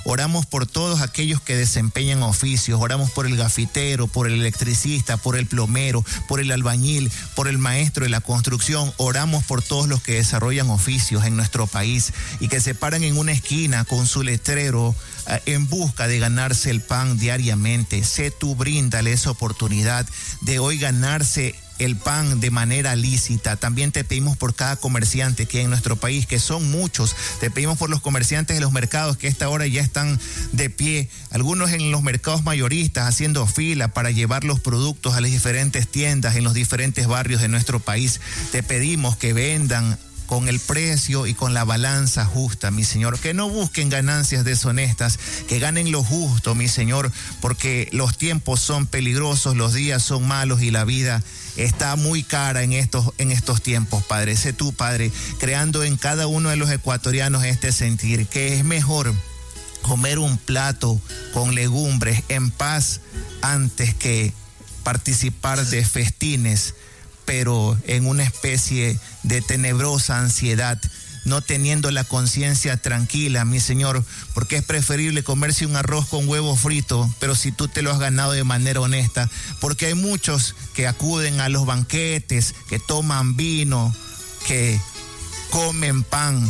Oramos por todos aquellos que desempeñan oficios, oramos por el gafitero, por el electricista, por el plomero, por el albañil, por el maestro de la construcción. Oramos por todos los que desarrollan oficios en nuestro país y que se paran en una esquina con su letrero en busca de ganarse el pan diariamente. Sé tú, bríndale esa oportunidad de hoy ganarse el pan de manera lícita. También te pedimos por cada comerciante que hay en nuestro país, que son muchos. Te pedimos por los comerciantes de los mercados que a esta hora ya están de pie, algunos en los mercados mayoristas haciendo fila para llevar los productos a las diferentes tiendas en los diferentes barrios de nuestro país. Te pedimos que vendan con el precio y con la balanza justa, mi Señor, que no busquen ganancias deshonestas, que ganen lo justo, mi Señor, porque los tiempos son peligrosos, los días son malos y la vida está muy cara en estos tiempos, Padre. Sé tú, Padre, creando en cada uno de los ecuatorianos este sentir, que es mejor comer un plato con legumbres en paz antes que participar de festines, pero en una especie de tenebrosa ansiedad, no teniendo la conciencia tranquila, mi Señor, porque es preferible comerse un arroz con huevo frito, pero si tú te lo has ganado de manera honesta, porque hay muchos que acuden a los banquetes, que toman vino, que comen pan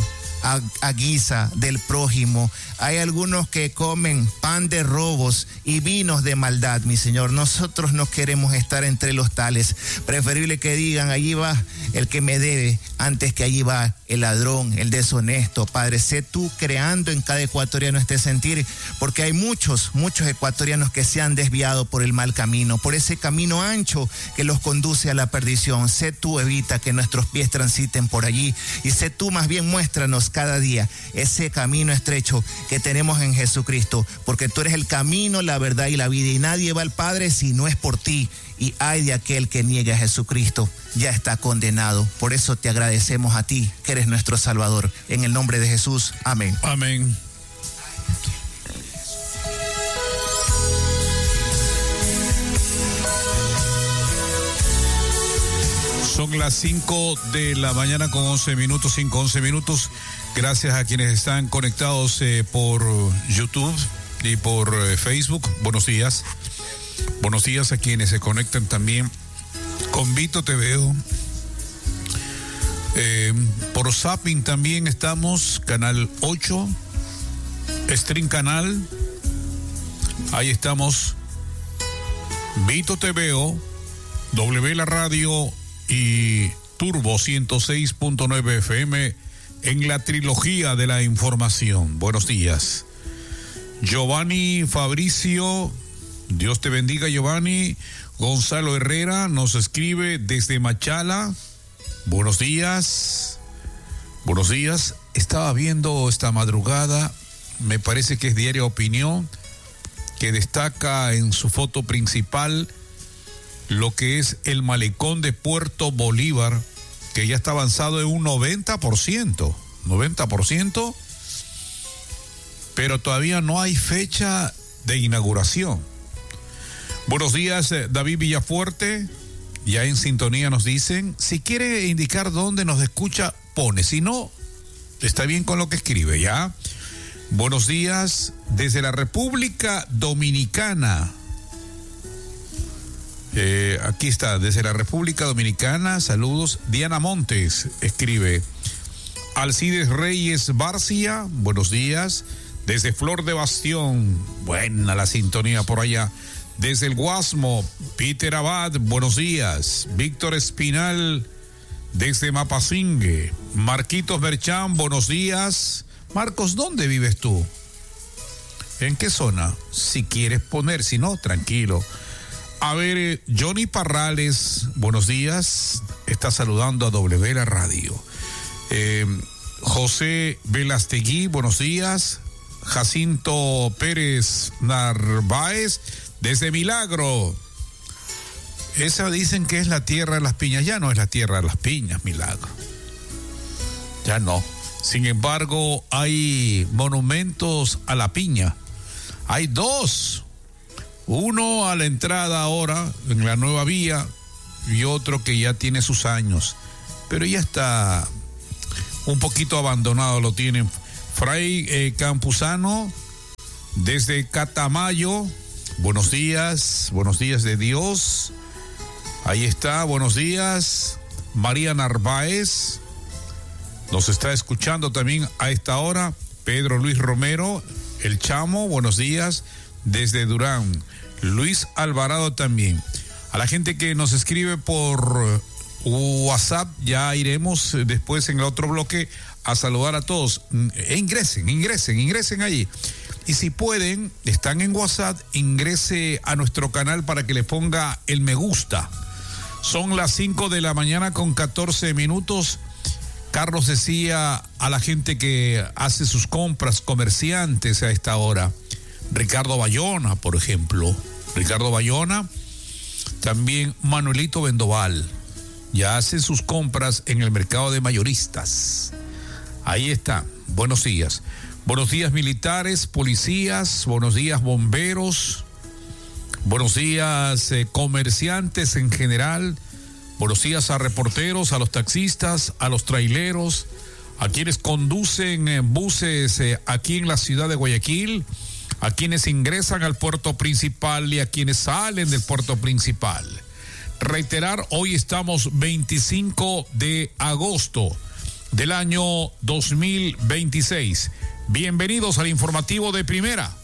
a guisa del prójimo. Hay algunos que comen pan de robos y vinos de maldad, mi Señor. Nosotros no queremos estar entre los tales. Preferible que digan, allí va el que me debe, antes que allí va el ladrón, el deshonesto. Padre, sé tú creando en cada ecuatoriano este sentir, porque hay muchos ecuatorianos que se han desviado por el mal camino, por ese camino ancho que los conduce a la perdición. Sé tú, evita que nuestros pies transiten por allí, y sé tú, más bien, muéstranos cada día ese camino estrecho que tenemos en Jesucristo, porque tú eres el camino, la verdad y la vida, y nadie va al Padre si no es por ti. Y ay de aquel que niegue a Jesucristo, ya está condenado. Por eso te agradecemos a ti, que eres nuestro Salvador. En el nombre de Jesús, amén. Amén. Son las 5 de la mañana con 11 minutos, 5:11 minutos. Gracias a quienes están conectados por YouTube y por Facebook. Buenos días. Buenos días a quienes se conectan también con Vito TVO. Por Zapping también estamos, canal 8, Stream Canal. Ahí estamos. Vito TVO, W La Radio y Turbo 106.9 FM en la trilogía de la información. Buenos días. Giovanni Fabricio, Dios te bendiga, Giovanni. Gonzalo Herrera nos escribe desde Machala. Buenos días. Buenos días. Estaba viendo esta madrugada, me parece que es Diario Opinión, que destaca en su foto principal lo que es el malecón de Puerto Bolívar, que ya está avanzado en un 90%, pero todavía no hay fecha de inauguración. Buenos días, David Villafuerte, ya en sintonía nos dicen. Si quiere indicar dónde nos escucha, pone, si no, está bien con lo que escribe, ¿ya? Buenos días, desde la República Dominicana. Aquí está, desde la República Dominicana, saludos. Diana Montes escribe. Alcides Reyes Barcia, buenos días. Desde Flor de Bastión, buena la sintonía por allá. Desde el Guasmo, Peter Abad, buenos días. Víctor Espinal, desde Mapasingue. Marquitos Merchán, buenos días. Marcos, ¿dónde vives tú? ¿En qué zona? Si quieres poner, si no, tranquilo. A ver, Johnny Parrales, buenos días, está saludando a W La Radio. José Velastegui, buenos días. Jacinto Pérez Narváez, desde Milagro. Esa dicen que es la tierra de las piñas. Ya no es la tierra de las piñas, Milagro. Ya no. Sin embargo, hay monumentos a la piña. Hay dos. Uno a la entrada ahora, en la nueva vía, y otro que ya tiene sus años, pero ya está un poquito abandonado, lo tienen. Fray Campuzano, Desde Catamayo, buenos días de Dios. Ahí está, buenos días. María Narváez nos está escuchando también a esta hora. Pedro Luis Romero, el Chamo, buenos días. Desde Durán, Luis Alvarado también. A la gente que nos escribe por WhatsApp, ya iremos después en el otro bloque a saludar a todos. Ingresen allí. Y si pueden, están en WhatsApp, ingrese a nuestro canal para que le ponga el me gusta. Son las 5 de la mañana con 14 minutos. Carlos decía a la gente que hace sus compras, comerciantes a esta hora. Ricardo Bayona, por ejemplo. Ricardo Bayona. También Manuelito Vendoval. Ya hace sus compras en el mercado de mayoristas. Ahí está. Buenos días. Buenos días militares, policías, buenos días bomberos, buenos días comerciantes en general, buenos días a reporteros, a los taxistas, a los traileros, a quienes conducen buses aquí en la ciudad de Guayaquil, a quienes ingresan al puerto principal y a quienes salen del puerto principal. Reiterar, hoy estamos 25 de agosto del año 2026. Bienvenidos al informativo de Primera.